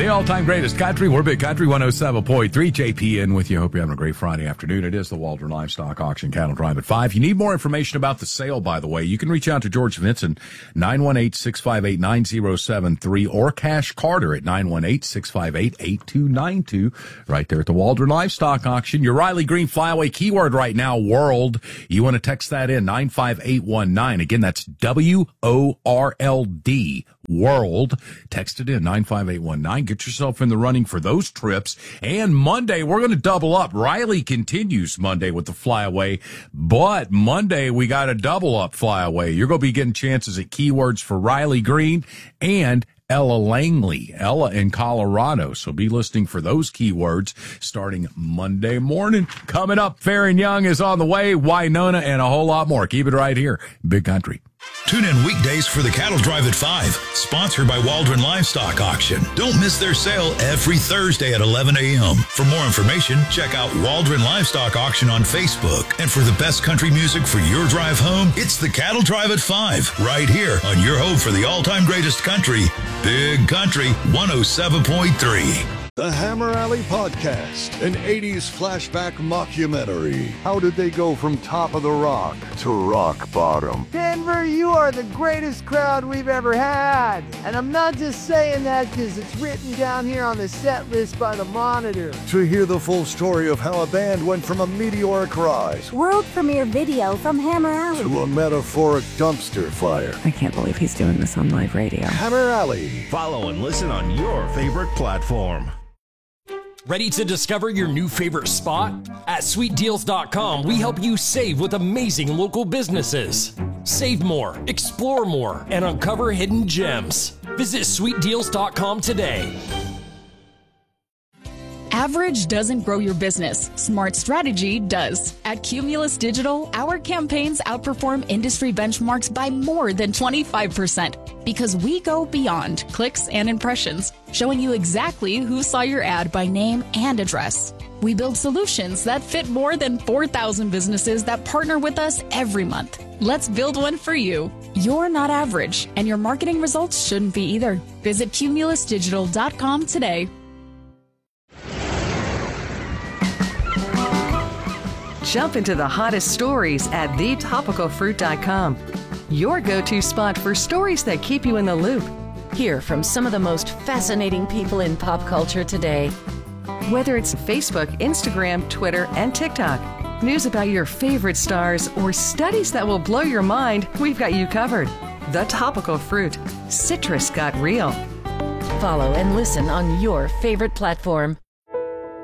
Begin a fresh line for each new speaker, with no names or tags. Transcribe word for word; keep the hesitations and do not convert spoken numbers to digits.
The all-time greatest country. We're Big Country one oh seven point three. J P in with you. Hope you're having a great Friday afternoon. It is the Waldron Livestock Auction Cattle Drive at five. You need more information about the sale, by the way, you can reach out to George Vincent, nine one eight, six five eight, nine oh seven three, or Cash Carter at nine one eight, six five eight, eight two nine two, right there at the Waldron Livestock Auction. Your Riley Green flyaway keyword right now, world. You want to text that in, nine five eight one nine. Again, that's W O R L D, world. Text it in, nine five eight one nine. Get yourself in the running for those trips. And Monday, we're going to double up. Riley continues Monday with the flyaway, but Monday we got a double up flyaway. You're going to be getting chances at keywords for Riley Green and Ella Langley, Ella in Colorado. So be listening for those keywords starting Monday morning. Coming up, Fair and Young is on the way, Winona, and a whole lot more. Keep it right here, Big Country.
Tune in weekdays for the Cattle Drive at five, sponsored by Waldron Livestock Auction. Don't miss their sale every Thursday at eleven a.m. For more information, check out Waldron Livestock Auction on Facebook. And for the best country music for your drive home, it's the Cattle Drive at five, right here on your home for the all-time greatest country, Big Country one oh seven point three.
The Hammer Alley Podcast, an eighties flashback mockumentary. How did they go from top of the rock to rock bottom?
Denver, you are the greatest crowd we've ever had. And I'm not just saying that because it's written down here on the set list by the Monitor.
To hear the full story of how a band went from a meteoric rise,
world premiere video from Hammer Alley,
to a metaphoric dumpster fire.
I can't believe he's doing this on live radio.
Hammer Alley.
Follow and listen on your favorite platform.
Ready to discover your new favorite spot? At sweet deals dot com, we help you save with amazing local businesses. Save more, explore more, and uncover hidden gems. Visit sweet deals dot com today.
Average doesn't grow your business. Smart strategy does. At Cumulus Digital, our campaigns outperform industry benchmarks by more than twenty-five percent because we go beyond clicks and impressions, showing you exactly who saw your ad by name and address. We build solutions that fit more than four thousand businesses that partner with us every month. Let's build one for you. You're not average, and your marketing results shouldn't be either. Visit cumulus digital dot com today.
Jump into the hottest stories at the topical fruit dot com. Your go-to spot for stories that keep you in the loop.
Hear from some of the most fascinating people in pop culture today.
Whether it's Facebook, Instagram, Twitter, and TikTok, news about your favorite stars, or studies that will blow your mind, we've got you covered. The Topical Fruit. Citrus got real.
Follow and listen on your favorite platform.